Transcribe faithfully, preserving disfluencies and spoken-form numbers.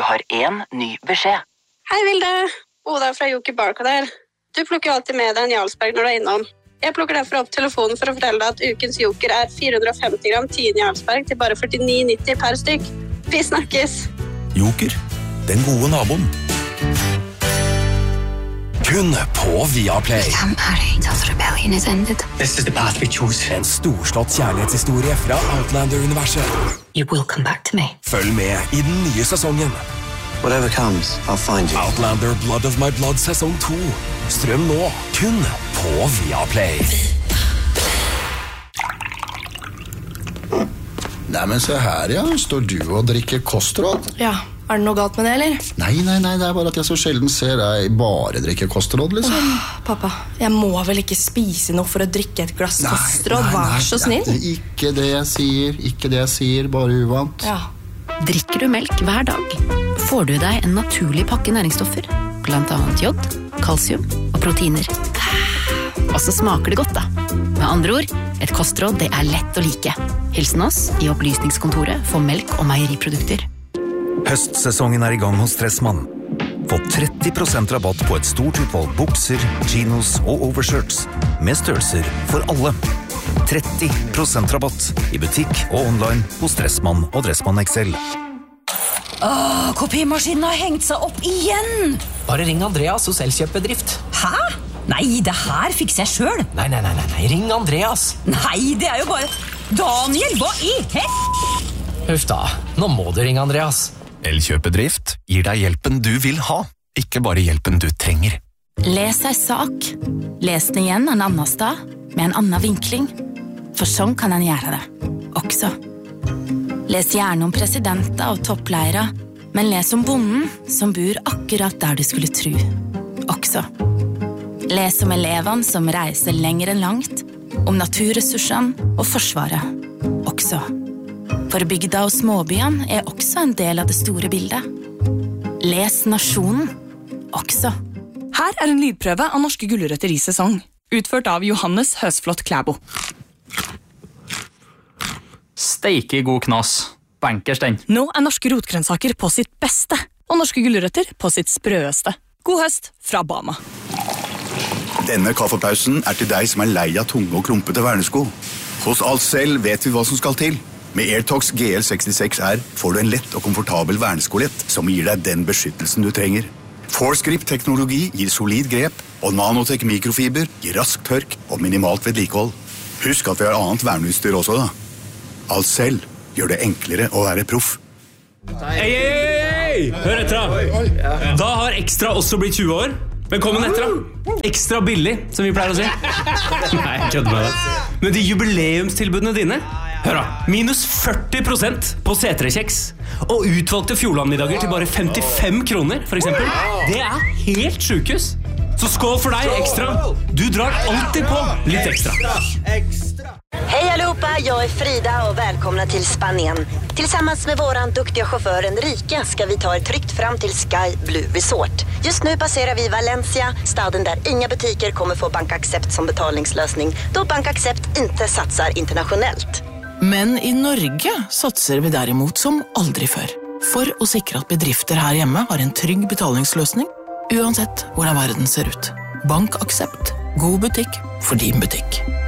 har en ny beskjed. Hei Vilde, Oda fra Joker Barca der. Du plukker alltid med deg en Jarlsberg når du er innom. Jeg plukker derfor opp telefonen for å fortelle deg at ukens Joker er fire hundre femti gram Tine Jarlsberg til bare førtini nitti per stykk. Vi snakkes! Joker, den gode naboen. Kun på Viaplay. Rebellion is ended. This is the path we choose. En storslått kjærlighetshistorie fra Outlander-universet. You will come back to me. Følg med i den nye sesongen. Whatever comes, I'll find you. Outlander Blood of My Blood sesong to. Strøm nå, kun på Viaplay. Nei, men se her, ja. Står du og drikker kostråd? Ja, er det noe galt med det, eller? Nei, nei, nei, det er bare at jeg så sjelden ser deg bare drikke kostråd, liksom. Åh, pappa, jeg må vel ikke spise noe for å drikke et glass kostråd, vær så snill. Nei, ikke det jeg sier, ikke det jeg sier, bare uvant. Ja. Drikker du melk hver dag, får du deg en naturlig pakke næringsstoffer, blant annet jod, kalsium og proteiner. Og så smaker det godt da. Med andre ord, et kostråd det er lett å like. Hilsen oss i opplysningskontoret for melk og meieriprodukter. Høstsesongen er i gang hos Stressmann. Få tretti prosent rabatt på et stort utvalg bukser, chinos og overshirts, med størrelser for alle. tretti prosent rabatt i butikk og online hos Dressmann og Dressmann X L. Åh, kopimaskinen har hengt seg opp igjen! Bare ring Andreas hos Elkjøp-bedrift. Hæ? Nei, det her fikser jeg selv. Nei, nei, nei, nei, ring Andreas. Nei, det er jo bare... Daniel, hva i hett? Huff da, nå må du ringe Andreas. Elkjøp-bedrift gir deg hjelpen du vil ha, ikke bare hjelpen du trenger. Les ei sak. Les den igjen en annen sted, med en annen vinkling. For sånn kan en gjøre det, også. Les gjerne om presidenter og toppleire, men les om bonden som bor akkurat der du skulle tro, også. Les om elevene som reiser lenger enn langt, om naturressursene og forsvaret, også. For bygda og småbyene er også en del av det store bildet. Les nasjonen, også. Her er en lydprøve av norske gulrøtter i sesong, utført av Johannes Høsflot Klæbo. Steike god knas. Bankers den. Nå er norske rotgrønnsaker på sitt beste, og norske gulrøtter på sitt sprøeste. God høst fra Bama. Denne kaffepausen er til deg som er lei av tunge og klumpete vernesko. Hos Alcel vet vi hva som skal til. Med Airtox G L sekstiseks R får du en lett og komfortabel verneskolett som gir deg den beskyttelsen du trenger. Forsgrip-teknologi gir solid grep, og Nanotech mikrofiber gir rask tørk og minimalt vedlikehold. Husk at vi har annet verneutstyr også da. Alcel gjør det enklere å være proff. Hei, hei, hei! Hør etter da. Da har Ekstra også blitt tjue år. Velkommen etter da. Ekstra billig, som vi pleier å si. Nei, jeg kødder med det. Men de jubileumstilbudene dine, hør da, minus førti prosent på C tre kjeks, og utvalgte Fjordlandmiddager til bare femtifem kroner, for eksempel. Det er helt sjukehus. Så skål for deg, Ekstra. Du drar alltid på litt ekstra. Hej allihopa, jag är Frida och välkomna till Spanien. Tillsammans med våran duktiga chaufför Enrique ska vi ta er tryggt fram till Sky Blue Resort. Just nu passerar vi Valencia, staden där inga butiker kommer få BankAccept som betalningslösning, då BankAccept inte satsar internationellt. Men i Norge satser vi derimot som aldri før. For å sikre at bedrifter her hjemme har en trygg betalingsløsning, uansett hvordan verden ser ut. BankAccept. God butikk for din butikk.